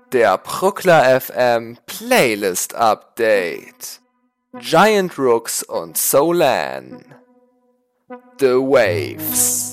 Der Bruckler FM Playlist Update. Giant Rooks und Solan. The Waves.